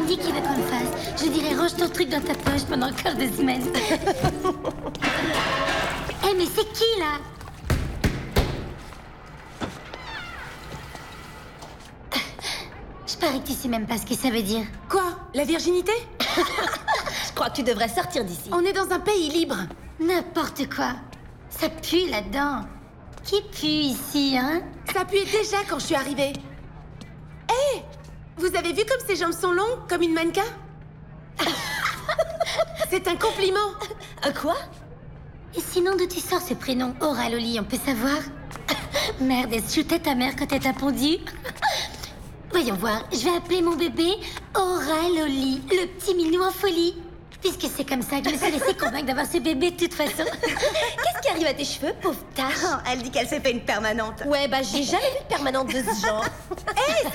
dit qu'il veut qu'on le fasse. Je dirais range ton truc dans ta poche pendant encore 2 semaines. Eh, mais c'est qui, là? Je parie que tu sais même pas ce que ça veut dire. Quoi? La virginité? Je crois que tu devrais sortir d'ici. On est dans un pays libre. N'importe quoi. Ça pue là-dedans. Qui pue ici, hein? Ça puait déjà quand je suis arrivée. Hé! Vous avez vu comme ses jambes sont longues, comme une mannequin? C'est un compliment. Quoi? Et sinon, d'où tu sors ce prénom, Aura Loli, on peut savoir? Merde, est-ce que shootait ta mère quand elle t'a pondu? Voyons voir, je vais appeler mon bébé Aura Loli, le petit minou en folie. Puisque c'est comme ça que je me suis laissée convaincre d'avoir ce bébé de toute façon. Qu'est-ce qui arrive à tes cheveux, pauvre tache? Elle dit qu'elle s'est fait une permanente. Ouais, bah j'ai jamais vu de permanente de ce genre. Hé, ça